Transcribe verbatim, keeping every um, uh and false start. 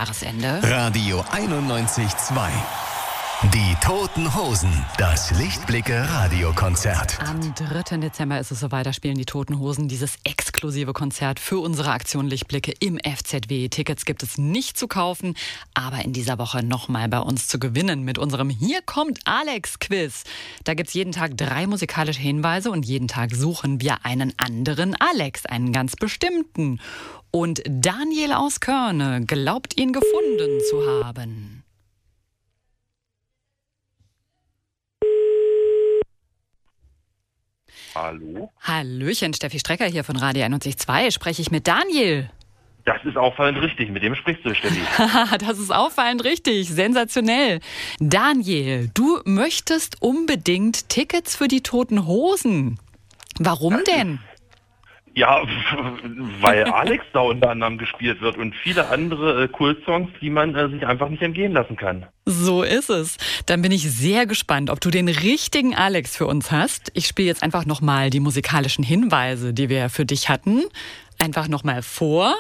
Jahresende. Radio einundneunzig Komma zwei. Die Toten Hosen, das Lichtblicke-Radiokonzert. Am dritten Dezember ist es soweit, da spielen die Toten Hosen dieses exklusive Konzert für unsere Aktion Lichtblicke im F Z W. Tickets gibt es nicht zu kaufen, aber in dieser Woche nochmal bei uns zu gewinnen mit unserem Hier kommt Alex-Quiz. Da gibt es jeden Tag drei musikalische Hinweise und jeden Tag suchen wir einen anderen Alex, einen ganz bestimmten. Und Daniel aus Körne glaubt, ihn gefunden zu haben. Hallo? Hallöchen, Steffi Strecker hier von Radio einundneunzig Komma zwei. Spreche ich mit Daniel? Das ist auffallend richtig. Mit dem sprichst du, Steffi. Das ist auffallend richtig. Sensationell. Daniel, du möchtest unbedingt Tickets für die Toten Hosen. Warum Das denn? Ja, weil Alex da unter anderem gespielt wird und viele andere äh, Kultsongs, die man äh, sich einfach nicht entgehen lassen kann. So ist es. Dann bin ich sehr gespannt, ob du den richtigen Alex für uns hast. Ich spiele jetzt einfach nochmal die musikalischen Hinweise, die wir für dich hatten. Einfach nochmal vor.